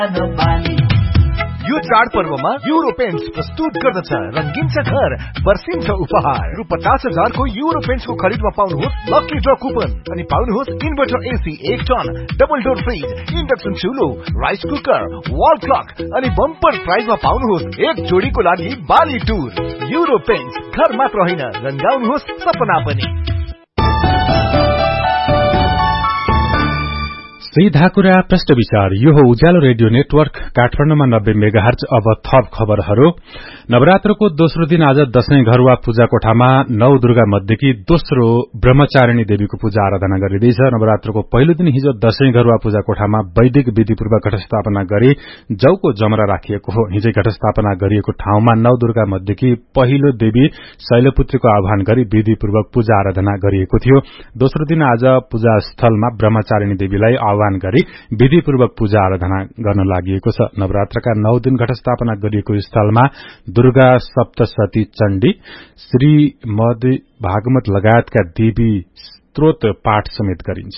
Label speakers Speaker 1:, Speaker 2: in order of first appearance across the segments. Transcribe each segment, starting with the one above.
Speaker 1: यो चाडपर्वमा euro paints प्रस्तुत गर्दछ रंगिन्छ घर वर्षिन्छ उपहार रु 50,000 को युरो पेन्ट्स को खरिदमा पाउनुहोस् लकी ड्र कुपन अनि पाउनुहोस् inverter AC 1 ton double door fridge induction चुलो rice cooker wall clock अनि बम्पर प्राइजमा पाउनुहोस् एक जोडीको लागि बाली टुर युरो पेन्ट्स घर मात्र होइन रंगाउनुहोस् सपना पनि।
Speaker 2: सीधा कुरा प्रश्न विचार यो हो उज्यालो रेडियो नेटवर्क काठमाडौँमा 90 मेगाहर्ज। अब थप खबरहरू। नवरात्रको दोस्रो दिन आज दशैं घरुवा पूजा कोठामा नौ दुर्गा मध्येकी दोस्रो ब्रह्मचारिणी देवीको पूजा आराधना गरिँदैछ। नवरात्रको पहिलो दिन हिजो दशैं घरुवा पूजा कोठामा वैदिक विधिपूर्वक घटस्थापना गरी जौको जमरा राखिएको हो। हिजै घटस्थापना गरिएको ठाउँमा नौ दुर्गा मध्येकी पहिलो देवी शैलपुत्रीको आह्वान गरी विधिपूर्वक पूजा आराधना गरिएको थियो। दोस्रो दिन आज पूजा स्थलमा ब्रह्मचारिणी देवीलाई आह्वान गरी विधिपूर्वक पूजा आराधना गर्न लागि छ। नवरात्रका 9 दिन घटस्थापना गरिएको स्थलमा दुर्गा सप्तशती चण्डी श्रीमद् भागवत लगायतका देवी स्तोत्र पाठ समेत गरिन्छ।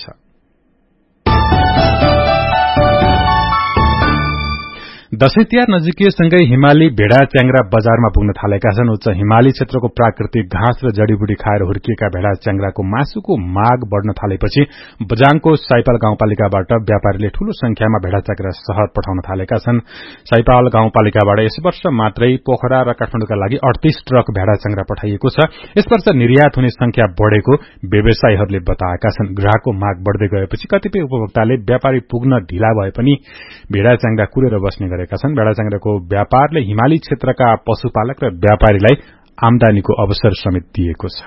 Speaker 2: दशैं तिहार नजिकिएसँगै हिमाली भेडा च्याङ्ग्रा बजारमा पुग्न थालेका छन्। उच्च हिमाली क्षेत्रको प्राकृतिक घाँस र जडीबुटी खाएर हुर्किएका भेडा च्याङ्ग्राको मासुको माग बढ़न थालेपछि बजाङको साइपाल गाउँपालिकाबाट व्यापारीले ठूलो संख्यामा भेडा च्याङ्ग्रा शहर पठाउन थालेका छन्। साइपाल गाउँपालिकाबाट यस वर्ष मात्रै पोखरा र काठमाडौँका लागि 38 ट्रक भेडा च्याङ्ग्रा पठाइएको छ। यस वर्ष निर्यात हुने संख्या बढ़ेको व्यवसायीहरूले बताएका छन्। ग्राहकको माग बढ़दै गएपछि कतिपय उपभोक्ताले व्यापारी पुग्न ढिला भए पनि भेडा च्याङ्ग्रा कुरेर बस्ने गरे छन्। भेडा च्याङ्ग्राको व्यापारले हिमाली क्षेत्रका पशुपालक र व्यापारीलाई आमदानीको अवसर समेत दिएको छ।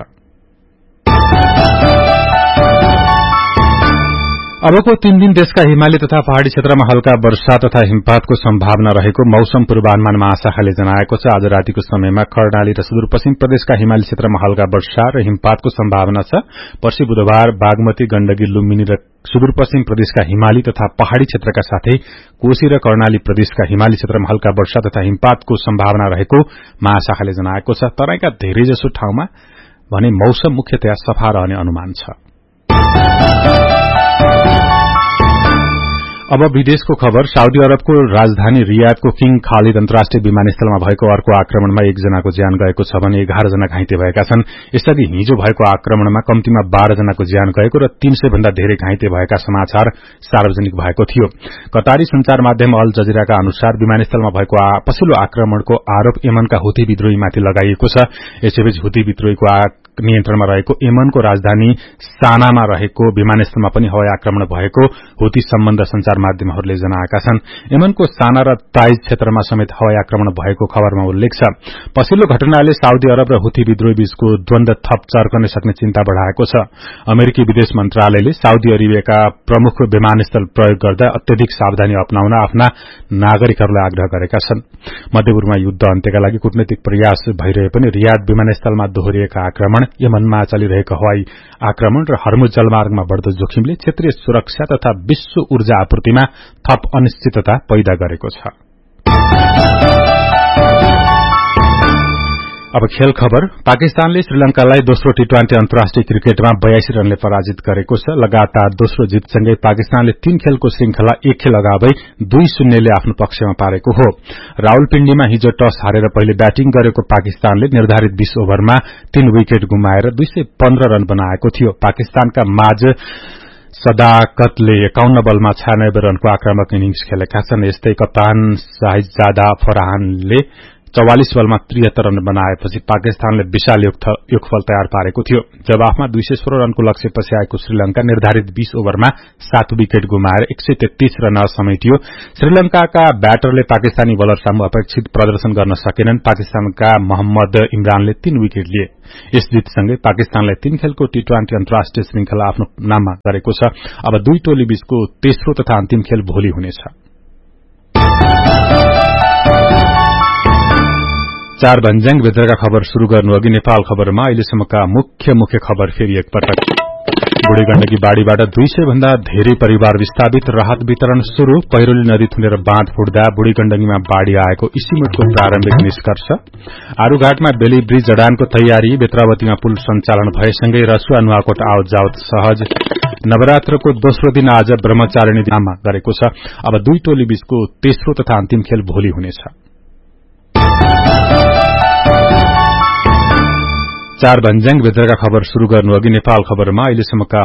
Speaker 2: अबको 3 दिन देशका हिमाली तथा पहाड़ी क्षेत्रमा हल्का वर्षा तथा हिमपातको सम्भावना रहेको मौसम पूर्वानुमान महाशाखाले जनाएको छ। आज रातिको समयमा कर्णाली र सुदूरपश्चिम प्रदेशका हिमाली क्षेत्रमा हल्का वर्षा र हिमपातको सम्भावना छ। पर्सि बुधबार बागमती गण्डकी लुम्बिनी र सुदूरपश्चिम प्रदेशका हिमाली तथा पहाड़ी क्षेत्रका साथै कोशी र कर्णाली प्रदेशका हिमाली क्षेत्रमा हल्का वर्षा तथा हिमपातको सम्भावना रहेको महाशाखाले जनाएको छ। तराईका धेरैजसो ठाउँमा भने मौसम मुख्यतया सफा रहने अनुमान छ। अब विदेशको खबर। साउदी अरबको राजधानी रियादको किङ खालिद अन्तर्राष्ट्रिय विमानस्थलमा भएको अर्को आक्रमणमा 1 जनाको ज्यान गएको छ भने 11 जना घाइते भएका छन्। यसअघि हिजो भएको आक्रमणमा कम्तीमा 12 जनाको ज्यान गएको र 300 भन्दा धेरै घाइते भएका समाचार सार्वजनिक भएको थियो। कतारी संचार माध्यम अल जजिराका अनुसार विमानस्थलमा भएको पछिल्लो आक्रमणको आरोप यमनका हुती विद्रोहीमाथि लगाइएको छ। यसैबीच हुती विद्रोहीको नियन्त्रणमा रहेको यमनको राजधानी सानामा रहेको विमानस्थलमा पनि हवाई आक्रमण भएको हुती सम्बन्ध संचार माध्यमहरूले जनाएका छन्। यमनको साना र ताइज क्षेत्रमा समेत हवाई आक्रमण भएको खबरमा उल्लेख छ। पछिल्लो घटनाले साउदी अरब र हुती विद्रोही बीचको द्वन्द थप चर्कन सक्ने चिन्ता बढ़ाएको छ। अमेरिकी विदेश मन्त्रालयले साउदी अरेबियाका प्रमुख विमानस्थल प्रयोग गर्दा अत्यधिक सावधानी अपनाउन आफ्ना नागरिकहरूलाई आग्रह गरेका छन्। मध्यपूर्वमा युद्ध अन्त्यका लागि कूटनीतिक प्रयास भइरहे पनि रियाद विमानस्थलमा दोहोरिएका आक्रमण, यमनमा चलिरहेको हवाई आक्रमण र हर्मुज जलमार्गमा बढ़दो जोखिमले क्षेत्रीय सुरक्षा तथा विश्व ऊर्जा आपूर्तिमा थप अनिश्चितता पैदा गरेको छ। अब खेल खबर। पाकिस्तानले श्रीलंकालाई दोस्रो टी20 अन्तर्राष्ट्रिय क्रिकेटमा 82 रनले पराजित गरेको छ। लगातार दोस्रो जितसँगै पाकिस्तानले 3 खेलको श्रृंखला 1 खेल अगावै 2-0 ले आफ्नो पक्षमा पारेको हो। रावलपिण्डीमा हिजो टस हारेर पहिले ब्याटिङ गरेको पाकिस्तानले निर्धारित 20 ओभरमा 3 विकेट गुमाएर 215 रन बनाएको थियो। पाकिस्तानका माझ सदाकतले 51 बलमा 96 रनको आक्रामक इनिंग्स खेलेका छन्। यस्तै कप्तान शाहिदजादा फरहानले 44 बलमा 73 रन बनाएपछि पाकिस्तानले विशाल योगफल तयार पारेको थियो। जवाफमा 216 रनको लक्ष्यपछि आएको श्रीलंका निर्धारित 20 ओभरमा 7 विकेट गुमाएर 133 रन समेटियो। श्रीलंकाका ब्याटरले पाकिस्तानी बलर सामु अपेक्षित प्रदर्शन गर्न सकेनन्। पाकिस्तानका मोहम्मद इमरानले 3 विकेट लिए। यस जितसँगै पाकिस्तानलाई 3 खेलको टी20 अन्तर्राष्ट्रिय श्रृंखला आफ्नो नाममा गरेको छ। अब दुई टोली बीचको तेस्रो तथा अन्तिम खेल भोलि हुनेछ। 4 भन्ज्याङ भित्रका खबर शुरू गर्नु अघि नेपाल खबरमा अहिलेसम्मका मुख्य खबर फेरि एकपटक। बुढी गण्डकी बाढ़ीबाट 200 भन्दा धेरै परिवार विस्थापित, राहत वितरण शुरू। पहिरोली नदी थुनेर बाँध फुट्दा बुढी गण्डकीमा बाढ़ी आएको इस्टिमेटको प्रारम्भिक निष्कर्ष। आरूघाटमा बेली ब्रिज जडानको तयारी, बेत्रावतीमा पुल सञ्चालन भएसँगै रसुवा नुवाकोट आवत जावत सहज। नवरात्रको दोस्रो दिन आज ब्रह्मचारिणी दिनमा गरेको छ। अब दुई टोली बीचको तेस्रो तथा अन्तिम खेल भोलि हुनेछ। 4 भन्ज्याङ भित्रका खबर शुरू गर्नु अघि नेपाल खबरमा अहिलेसम्मका